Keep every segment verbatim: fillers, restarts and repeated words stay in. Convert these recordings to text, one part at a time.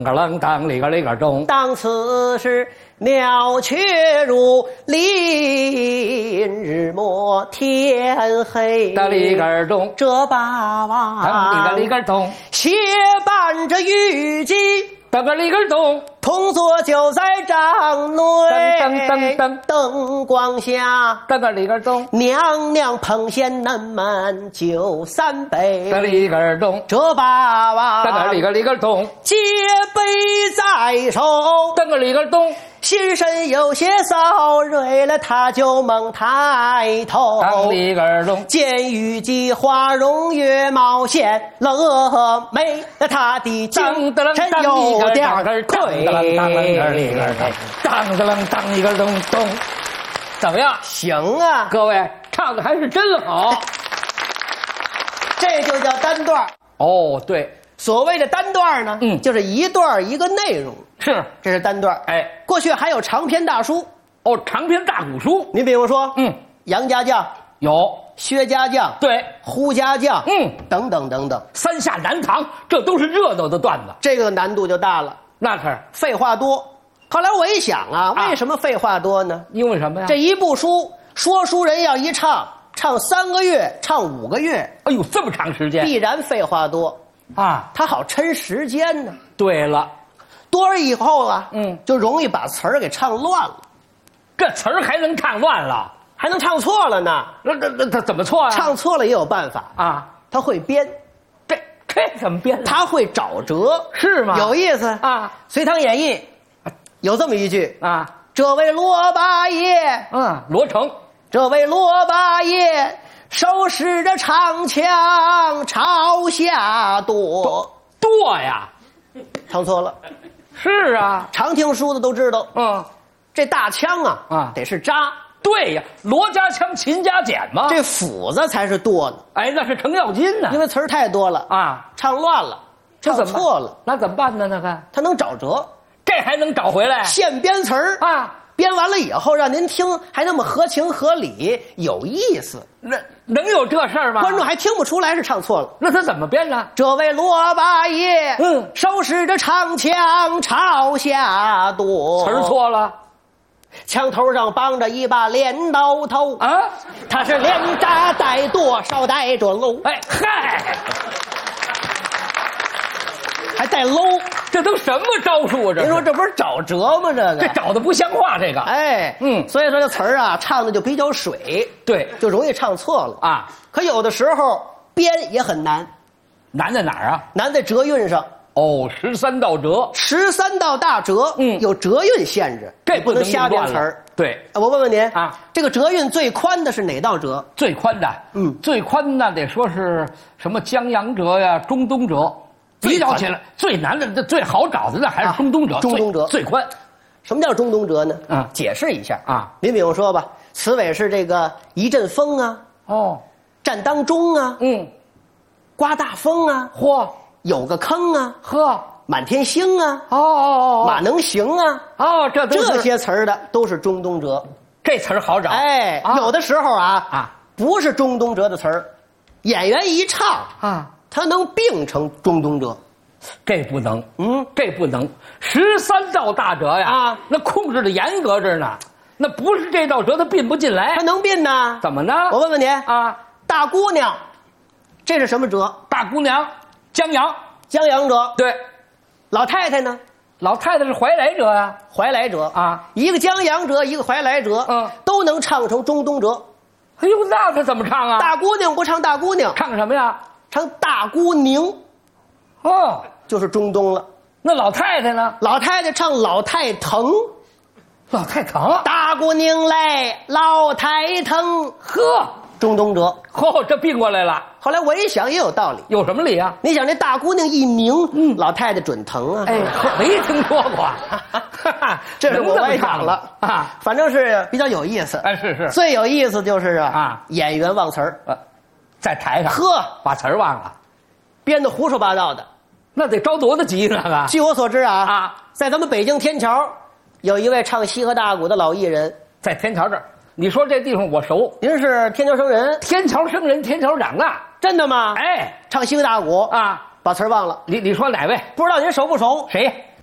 个啷当里个里个咚， 当此时鸟雀如林，日没天黑。 个里个咚， 这霸王当里个里个咚， 携伴着虞姬。 当个里个咚， 同坐就在帐内， 噔噔噔灯光下， 当个里个咚， 娘娘烹咸嫩焖酒三杯。 个里个咚， 这霸王当个里个里个咚， 接杯在手， 当个里个咚， 心神有些骚蕊了，他就猛抬头。 当里个咚， 见虞姬花容月貌现，乐美了他的精神有点愧。 当当个里个咚，当当当一个咚咚，怎么样？ 行啊， 各位唱的还是真好。 这就叫单段。 哦，对， 所谓的单段呢， 嗯就是一段一个内容， 是， 这是单段。 哎， 过去还有长篇大书， 哦，长篇大古书， 你比如说， 嗯， 杨家将、 有， 薛家将、 对， 呼家将， 嗯， 等等等等， 三下南唐，这都是热闹的段子， 这个难度就大了， 那可是， 废话多。后来我一想啊， 啊为什么废话多呢？ 因为什么呀？ 这一部书，说书人要一唱，唱三个月，唱五个月， 哎呦，这么长时间必然废话多， 啊！ 它好抻时间呢。 对了， 多了以后啊， 嗯， 就容易把词儿给唱乱了， 这词儿还能唱乱了？ 还能唱错了呢。 那那那他怎么错啊？ 唱错了也有办法， 啊， 他会编， 这这怎么编的？ 他会找辙， 是吗？ 有意思啊！ 《隋唐演义》有这么一句啊， 这位罗八爷， 嗯，罗成， 这位罗八爷手持着长枪朝下剁， 剁呀， 唱错了。 是啊， 常听书的都知道， 嗯， 这大枪啊， 啊得是扎， 对呀，罗家枪，秦家剪嘛， 这斧子才是剁的， 哎，那是程咬金呢， 因为词儿太多了， 啊， 唱乱了，唱这怎么办错了， 那怎么办呢？那个， 他能找辙， 这还能找回来？ 现编词儿啊， 编完了以后让您听还那么合情合理，有意思， 那能有这事儿吗？ 观众还听不出来是唱错了。 那他怎么编呢？ 这位罗八爷， 嗯手持着长枪朝下剁， 词儿错了枪头上绑着一把镰刀头， 啊！ 他是连扎带剁，捎带着搂， 哎嗨， 还带搂。 这都什么招数啊？这您说这不是找辙吗？这这个， 找的不像话，这个哎， 嗯所以说这词儿啊，唱的就比较水， 对就容易唱错了。 啊， 可有的时候编也很难， 难在哪儿啊？ 难在折韵上。 哦，十三道折， 十三道大折， 嗯有折韵限制， 这你不能瞎编词儿。 对， 啊我问问您啊， 这个折韵最宽的是哪道折？ 最宽的， 嗯最宽的得说是什么江阳折呀、中东折，比较起来最难的、这最好找的那还是中东折， 啊中东折最最宽什么叫中东折呢？ 嗯解释一下啊。 您比如说吧，词尾是这个一阵风啊， 哦， 站当中啊， 嗯， 刮大风啊， 嚯有个坑啊， 呵， 满天星啊， 哦哦马能行啊， 哦，这都是这些词儿的都是中东折。 这词儿好找， 哎， 啊有的时候啊啊不是中东折的词儿，演员一唱， 啊， 他能并成中东折。 这不能， 嗯， 这不能，十三道大折呀， 啊那控制的严格着呢，那不是这道折它并不进来他，能并呢？ 怎么呢？ 我问问您， 啊， 大姑娘，这是什么折？ 大姑娘，江阳， 江阳折。 对， 老太太呢？ 老太太是怀来者呀， 怀来折啊， 一个江阳折，一个怀来折， 嗯都能唱成中东折。 哎呦，那他怎么唱啊？ 大姑娘不唱大姑娘， 唱什么呀？ 唱大姑宁， 哦， 就是中东了。 那老太太呢？ 老太太唱老太疼， 老太疼， 大姑娘来，老太疼， 呵， 中东折。 嚯，这并过来了， 后来我一想也有道理， 有什么理啊？ 你想这大姑娘一拧， 嗯老太太准疼啊。 哎，没听说过， 这是我歪讲了啊， 反正是比较有意思。 哎，是是， 最有意思就是啊， 啊演员忘词儿， 呃，在台上呵， 把词儿忘了， 编的胡说八道的。 那得着多大急那个据我所知啊， 啊， 在咱们北京天桥，有一位唱西河大鼓的老艺人。 在天桥这儿，你说这地方我熟， 您是天桥生人？ 天桥生人，天桥长啊， 真的吗？ 哎， 唱西河大鼓， 啊， 把词儿忘了， 你你说哪位？ 不知道您熟不熟？ 谁？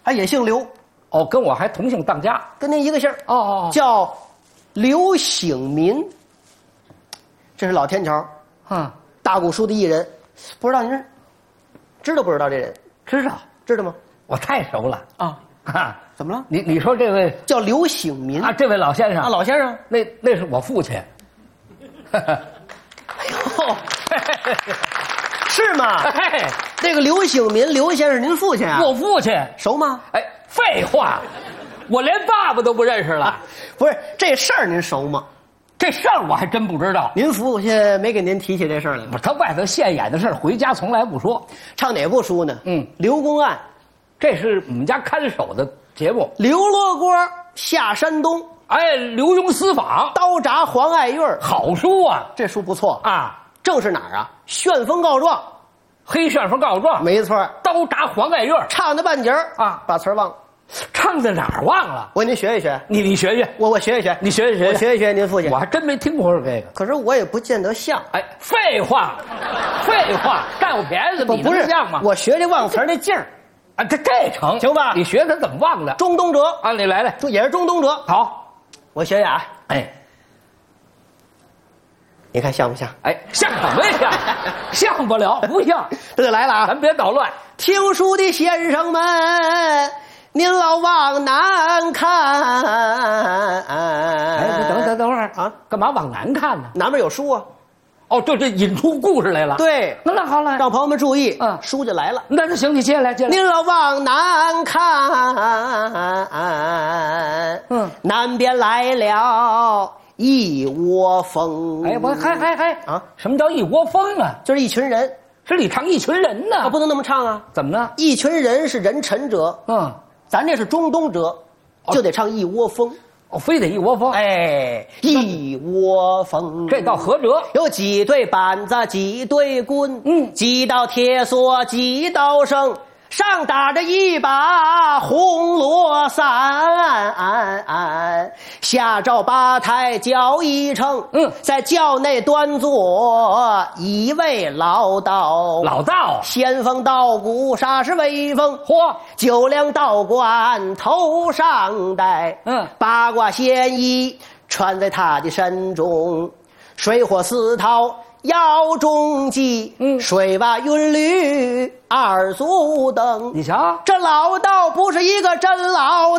还也姓刘， 哦，跟我还同姓当家。 跟您一个姓儿哦哦， 叫刘醒民。这是老天桥， 嗯， 大鼓书的艺人，不知道您是知道不知道这人？ 知道， 知道吗？ 我太熟了啊， 哈。 怎么了？ 你你说这位叫刘醒民啊，这位老先生啊，老先生， 那那是我父亲。 哎呦，是吗？ 哎， 那个刘醒民，刘先生，您父亲啊？ 我父亲熟吗？ 哎，废话，我连爸爸都不认识了。 啊，不是这事儿您熟吗？ 这事儿我还真不知道。 您父亲没给您提起这事儿来吗？ 不是他外头现眼的事儿，回家从来不说。 唱哪部书呢？ 嗯， 刘公案， 这是我们家看守的节目。 刘罗锅下山东， 哎，刘墉私访， 刀铡黄爱玉儿， 好书啊这书不错啊。 啊！ 正是哪儿啊？旋风告状， 黑旋风告状， 没错。 刀铡黄爱玉儿， 唱到半截儿啊把词儿忘了。 唱在哪儿忘了？ 我给您学一学， 你你学学， 我我学一学， 你学一学， 我学一学您父亲。 我还真没听过这个。 可是我也不见得像。 哎，废话，废话，占我便宜的，你不是能像吗？ 我学这忘词儿那劲儿。 啊，这这成行吧你学他怎么忘的？ 中东哲啊，你来来， 中也是中东哲。 好， 我学呀， 哎你看像不像？ 哎，像什么呀？像不了，不像。 这就来了啊！ 咱别捣乱。 听书的先生们，您老往南看。 哎，等等等会儿啊， 干嘛往南看呢？ 南边有书啊。 哦，就这引出故事来了。， 对， 那那好了， 让朋友们注意， 嗯书就来了。 那那行，你接下来接下来。 您老往南看， 嗯南边来了一窝蜂。 哎，我嗨嗨嗨啊， 什么叫一窝蜂啊？ 就是一群人是里唱一群人呢？ 啊，不能那么唱啊。 怎么呢？ 一群人是人臣者， 嗯， 咱这是中东者，就得唱一窝蜂。 哦，非得一窝蜂。 哎，一窝蜂， 这到何辙？ 有几对板子，几对棍， 嗯几道铁索，几道绳，上打着一把红罗伞，下罩八抬轿一乘， 嗯在轿内端坐一位老道， 老道， 仙风道骨，煞是威风。 嚯， 九梁道冠头上戴， 嗯八卦仙衣穿在他的身中，水火四韬腰中系， 嗯水瓦云履二足蹬。 你瞧， 这老道不是一个真老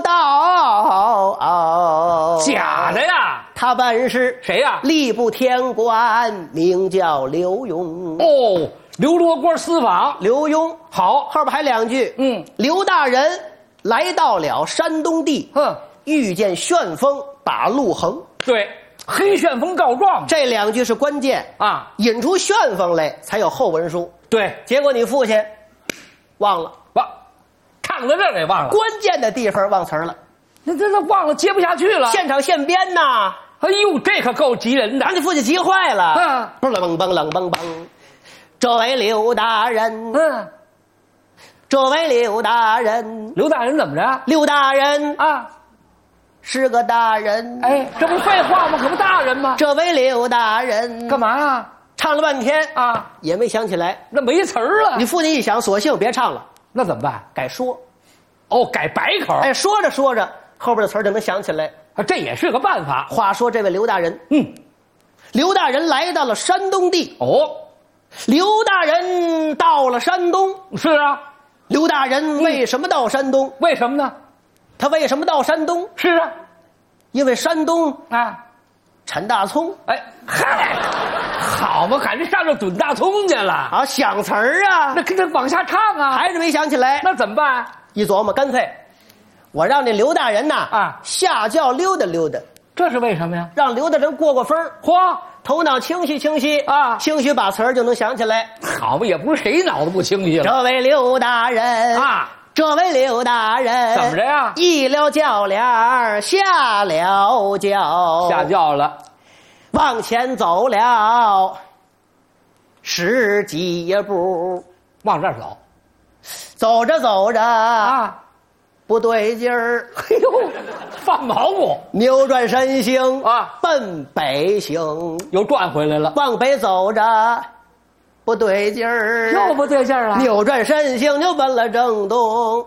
道， 假的呀？ 他本是谁呀？ 吏部天官，名叫刘墉。 哦，刘罗锅私访。 刘墉好， 后边还两句， 嗯， 刘大人来到了山东地， 哼， 遇见旋风把路横。 对，黑旋风告状这两句是关键， 啊， 引出旋风来才有后文书。 对， 结果你父亲忘了， 忘，唱到这儿给忘了， 关键的地方忘词儿了， 那这这忘了接不下去了。 现场现编呐， 哎呦，这可够急人的把。你父亲急坏了。 嗯不是冷蹦冷蹦蹦，这位刘大人， 嗯， 这位刘大人， 刘大人怎么着？ 刘大人啊， 是个大人。 哎，这不废话吗？可不大人吗？ 这位刘大人干嘛呀？ 唱了半天啊， 也没想起来。 那没词儿了。 你父亲一想，索性别唱了， 那怎么办？ 改说。 哦，改白口。 哎，说着说着，后边的词儿就能想起来。 啊，这也是个办法。 话说这位刘大人， 嗯， 刘大人来到了山东地。 哦， 刘大人到了山东， 是啊， 刘大人为什么到山东？ 为什么呢？ 他为什么到山东？ 是啊， 因为山东啊， 产大葱哎，嗨，好嘛，赶着上这炖大葱去了。 啊，想词儿啊， 那跟着往下唱啊， 还是没想起来。 那怎么办？ 一琢磨，干脆我让这刘大人呐啊下轿溜达溜达， 这是为什么呀？ 让刘大人过过分儿， 嚯， 头脑清晰清晰啊兴许把词儿就能想起来。 好嘛，也不是谁脑子不清晰了这位刘大人啊， 这位刘大人怎么着呀？ 一了轿帘儿下了轿， 下轿了， 往前走了十几步， 往这儿走走着走着啊， 不对劲儿， 哎呦，犯毛骨， 扭转身形啊奔北行， 又转回来了， 往北走着不对劲儿， 又不对劲儿了， 扭转身形就奔了正东。